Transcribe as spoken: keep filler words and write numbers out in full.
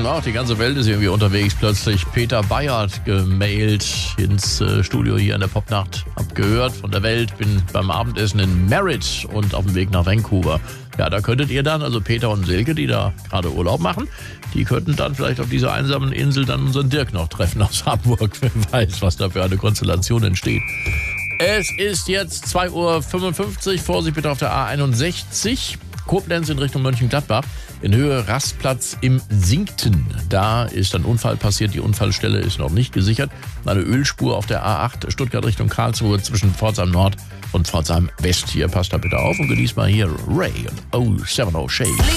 Ach, die ganze Welt ist irgendwie unterwegs plötzlich. Peter Bayer hat gemailt ins äh, Studio hier in der Popnacht. Hab gehört von der Welt, bin beim Abendessen in Merritt und auf dem Weg nach Vancouver. Ja, da könntet ihr dann, also Peter und Silke, die da gerade Urlaub machen, die könnten dann vielleicht auf dieser einsamen Insel dann unseren Dirk noch treffen aus Hamburg. Wer weiß, was da für eine Konstellation entsteht. Es ist jetzt zwei Uhr fünfundfünfzig. Vorsicht bitte auf der A einundsechzig. Koblenz in Richtung Mönchengladbach. In Höhe Rastplatz im Sinkten. Da ist ein Unfall passiert. Die Unfallstelle ist noch nicht gesichert. Eine Ölspur auf der A acht Stuttgart Richtung Karlsruhe zwischen Pforzheim Nord und Pforzheim West. Hier passt da bitte auf und genießt mal hier Ray und oh seven oh Shade.